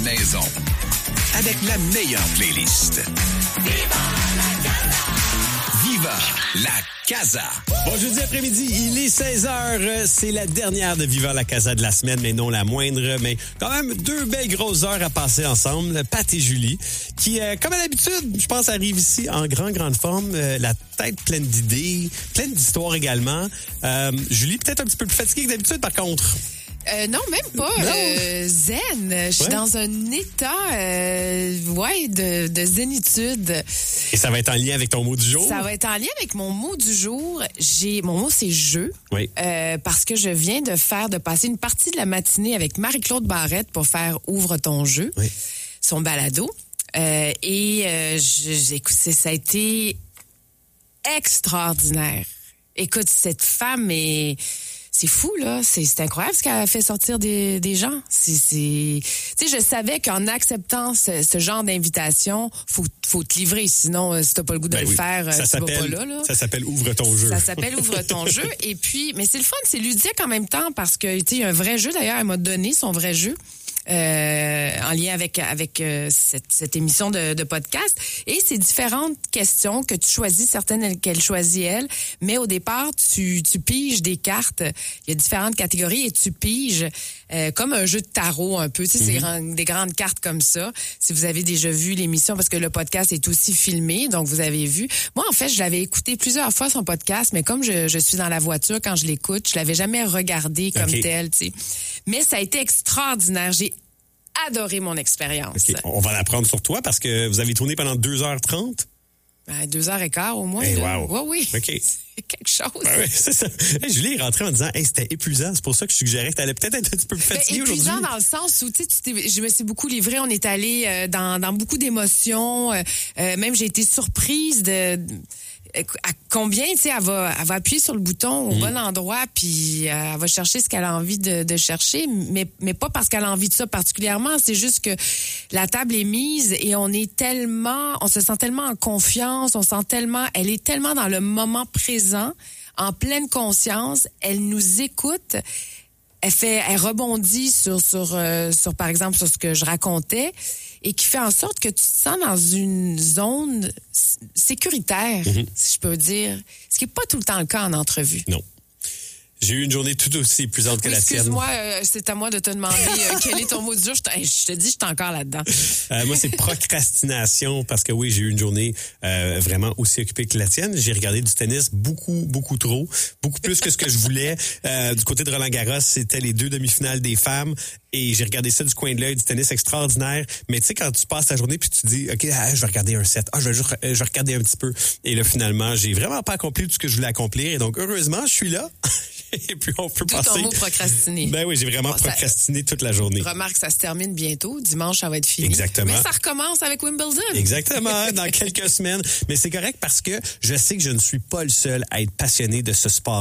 maison. Avec la meilleure playlist. Viva la Casa. Bon jeudi après-midi, il est 16h. C'est la dernière de Viva la Casa de la semaine, mais non la moindre. Mais quand même, 2 belles grosses heures à passer ensemble. Pat et Julie, qui, comme à l'habitude, je pense, arrivent ici en grande forme. La tête pleine d'idées, pleine d'histoires également. Julie, peut-être un petit peu plus fatiguée que d'habitude, par contre. Non, même pas. Zen. Je suis dans un état de zénitude. Et ça va être en lien avec ton mot du jour? Ça va être en lien avec mon mot du jour. Mon mot, c'est « jeu ». Oui. Parce que je viens de passer une partie de la matinée avec Marie-Claude Barrette pour faire « Ouvre ton jeu Oui. », son balado. Écoute, ça a été extraordinaire. Écoute, cette femme est... C'est fou, là. C'est incroyable ce qu'elle a fait sortir des gens. Tu sais, je savais qu'en acceptant ce genre d'invitation, faut te livrer. Sinon, si t'as pas le goût de le faire, tu vas pas là. Ça s'appelle Ouvre ton jeu. Ça s'appelle Ouvre ton jeu. Et puis, mais c'est le fun, c'est ludique en même temps parce que, tu sais, il y a un vrai jeu. D'ailleurs, elle m'a donné son vrai jeu. En lien avec cette émission de podcast. Et c'est différentes questions que tu choisis, certaines qu'elle choisit elle, mais au départ, tu piges des cartes. Il y a différentes catégories et tu piges comme un jeu de tarot un peu. Tu sais, c'est des grandes cartes comme ça. Si vous avez déjà vu l'émission, parce que le podcast est aussi filmé, donc vous avez vu. Moi, en fait, je l'avais écouté plusieurs fois, son podcast, mais comme je suis dans la voiture quand je l'écoute, je l'avais jamais regardé comme tel, tu sais. Mais ça a été extraordinaire. J'ai adoré mon expérience. Okay. On va l'apprendre sur toi parce que vous avez tourné pendant 2h30. 2h15 au moins. Hey, wow. Oui. OK. C'est quelque chose. Ben oui, c'est ça. Hey, Julie est rentrée en disant c'était épuisant. C'est pour ça que je suggérais que tu allais peut-être être un petit peu plus fatiguée aujourd'hui. Épuisant dans le sens où je me suis beaucoup livrée. On est allé dans beaucoup d'émotions. Même j'ai été surprise à combien, tu sais, elle va appuyer sur le bouton au bon endroit, puis elle va chercher ce qu'elle a envie de chercher, mais pas parce qu'elle a envie de ça particulièrement, c'est juste que la table est mise et on se sent tellement en confiance, elle est tellement dans le moment présent, en pleine conscience, elle nous écoute. Elle rebondit sur par exemple sur ce que je racontais et qui fait en sorte que tu te sens dans une zone sécuritaire, si je peux dire, ce qui n'est pas tout le temps le cas en entrevue. Non. J'ai eu une journée tout aussi épuisante que la tienne. Excuse-moi, c'est à moi de te demander quel est ton mot du jour. Je te dis, je suis encore là-dedans. Moi, c'est procrastination parce que oui, j'ai eu une journée vraiment aussi occupée que la tienne. J'ai regardé du tennis beaucoup trop, beaucoup plus que ce que je voulais. Du côté de Roland-Garros, c'était les 2 demi-finales des femmes et j'ai regardé ça du coin de l'œil, du tennis extraordinaire. Mais tu sais, quand tu passes la journée puis tu dis, OK, je vais regarder un set, je vais regarder un petit peu. Et là, finalement, j'ai vraiment pas accompli tout ce que je voulais accomplir. Et donc, heureusement, je suis là. Et puis, on peut passer. Tout ton mot procrastiner. Ben oui, j'ai vraiment procrastiné toute la journée. Remarque, ça se termine bientôt. Dimanche, ça va être fini. Exactement. Mais ça recommence avec Wimbledon. Exactement, dans quelques semaines. Mais c'est correct parce que je sais que je ne suis pas le seul à être passionné de ce sport.